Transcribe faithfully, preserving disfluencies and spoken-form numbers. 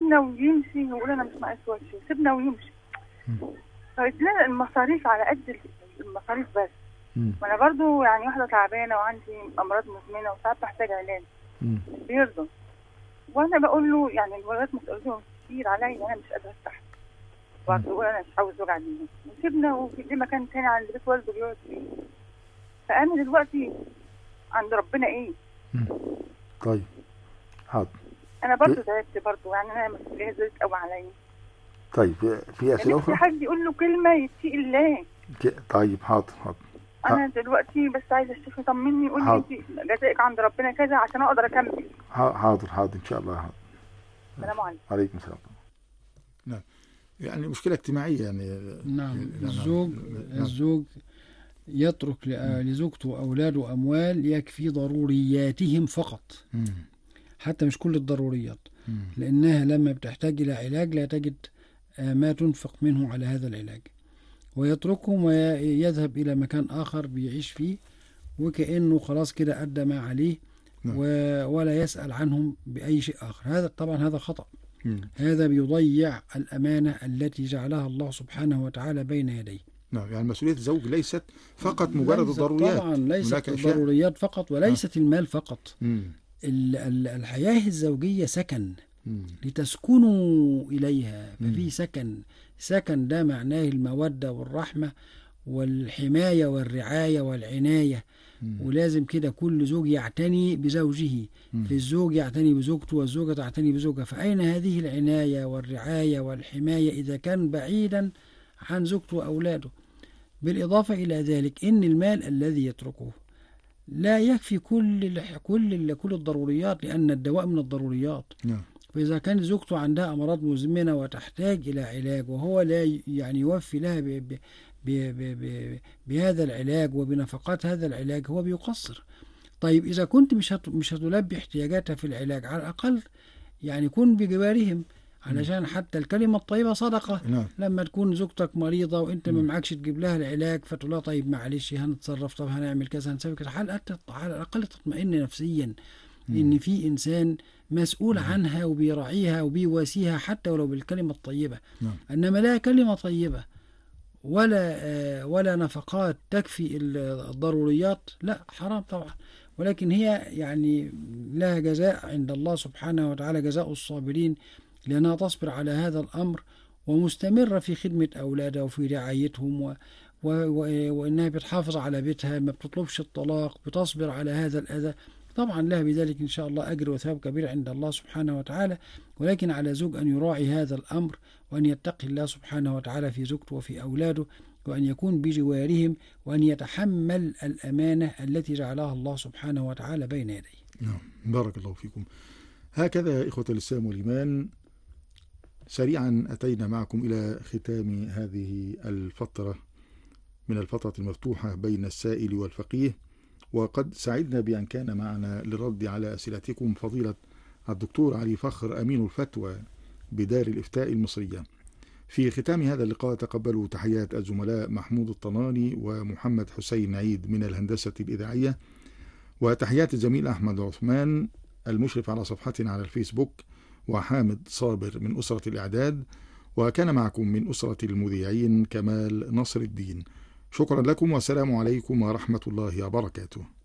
سيبنا ويمشي ويقول انا مش ناقص وجه، سيبنا ويمشي. فادينا المصاريف على قد المصاريف بس. ما انا برضو يعني واحده تعبانه وعندي امراض مزمنه وساعات بحتاج علاج. بيرضى. وانا بقول له يعني الولاد مسؤوليتهم كتير عليا، انا مش قادره استحمل. برضه انا مش عاوز وجع دماغ. وسيبنا وفي مكان تاني عند بيت والده بيقعد فيه. فانا دلوقتي عند ربنا ايه؟ طيب حاضر. انا برضو تعبت برضو، يعني انا مسؤوليه زادت قوي عليا. طيب في اسئله اخرى؟ حد يقول له كلمه يتقي الله. طيب حاضر حاضر. انا دلوقتي بس عايزه الشيخ يطمني يقول لي انت جزائك عند ربنا كذا عشان اقدر اكمل. حاضر حاضر ان شاء الله. حاضر. السلام عليكم. عليكم السلام. نعم، يعني مشكله اجتماعيه يعني. نعم. الزوج نعم. الزوج يترك لزوجته واولاده اموال يكفي ضرورياتهم فقط. م. حتى مش كل الضروريات. م. لانها لما بتحتاج الى علاج لا تجد ما تنفق منه على هذا العلاج، ويتركهم ويذهب إلى مكان آخر بيعيش فيه وكأنه خلاص كده أدى ما عليه. نعم. ولا يسأل عنهم بأي شيء آخر. هذا طبعا هذا خطأ. م. هذا بيضيع الأمانة التي جعلها الله سبحانه وتعالى بين يديه. نعم، يعني مسؤولية الزوج ليست فقط مجرد الضروريات. طبعا ليست الضروريات فقط وليست آه. المال فقط. م. الحياة الزوجية سكن لتسكنوا إليها، ففي سكن. سكن ده معناه المودة والرحمة والحماية والرعاية والعناية. مم. ولازم كده كل زوج يعتني بزوجه. مم. في الزوج يعتني بزوجته والزوجة تعتني بزوجها. فأين هذه العناية والرعاية والحماية إذا كان بعيدا عن زوجته وأولاده؟ بالإضافة إلى ذلك إن المال الذي يتركه لا يكفي كل كل كل الضروريات، لأن الدواء من الضروريات. نعم. فإذا كانت زوجته عندها أمراض مزمنة وتحتاج إلى علاج وهو لا يعني يوفي لها ب ب ب ب ب بهذا العلاج وبنفقات هذا العلاج، هو بيقصر. طيب إذا كنت مش مش هتلبي احتياجاتها في العلاج، على الأقل يعني كن بجوارهم، علشان حتى الكلمة الطيبة صدقة. نعم. لما تكون زوجتك مريضة وانت ما معكش تجيب لها العلاج فتقول لها طيب معلش هنتصرف، طب هنعمل كذا هنسوي كذا، على الأقل تطمئن نفسيا إن في إنسان مسؤول عنها وبيراعيها وبيواسيها حتى ولو بالكلمة الطيبة. نعم. إنما لا كلمة طيبة ولا آه ولا نفقات تكفي الضروريات، لا حرام طبعا. ولكن هي يعني لها جزاء عند الله سبحانه وتعالى، جزاء الصابرين، لأنها تصبر على هذا الأمر ومستمرة في خدمة أولادها وفي رعايتهم و و و وإنها بتحافظ على بيتها، ما بتطلبش الطلاق، بتصبر على هذا الأذى. طبعا لها بذلك إن شاء الله أجر وثواب كبير عند الله سبحانه وتعالى. ولكن على زوج أن يراعي هذا الأمر وأن يتقي الله سبحانه وتعالى في زوجته وفي أولاده، وأن يكون بجوارهم، وأن يتحمل الأمانة التي جعلها الله سبحانه وتعالى بين يديه. نعم، بارك الله فيكم. هكذا إخوة الإسلام والإيمان، سريعا أتينا معكم إلى ختام هذه الفترة من الفترة المفتوحة بين السائل والفقيه، وقد سعدنا بأن كان معنا للرد على أسئلتكم فضيلة الدكتور علي فخر أمين الفتوى بدار الإفتاء المصرية. في ختام هذا اللقاء تقبلوا تحيات الزملاء محمود الطناني ومحمد حسين عيد من الهندسة الإذاعية، وتحيات الزميل أحمد عثمان المشرف على صفحتنا على الفيسبوك، وحامد صابر من أسرة الإعداد، وكان معكم من أسرة المذيعين كمال نصر الدين. شكرا لكم والسلام عليكم ورحمة الله وبركاته.